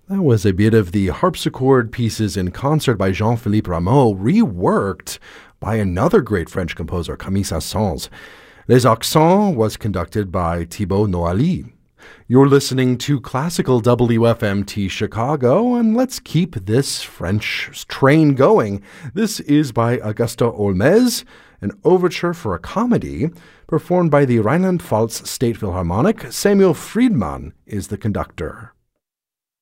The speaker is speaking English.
That was a bit of the harpsichord pieces in concert by Jean-Philippe Rameau, reworked by another great French composer, Camille Saint-Saëns. Les Accents was conducted by Thibaut Noailly. You're listening to Classical WFMT Chicago, and let's keep this French train going. This is by Auguste Holmès, an overture for a comedy performed by the Rheinland-Pfalz State Philharmonic. Samuel Friedman is the conductor.